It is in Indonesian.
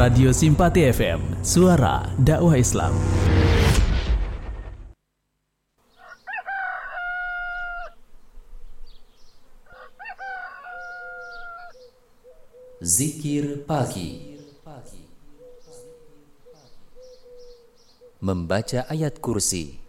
Radio Simpati FM, suara dakwah Islam. Zikir pagi. Membaca ayat kursi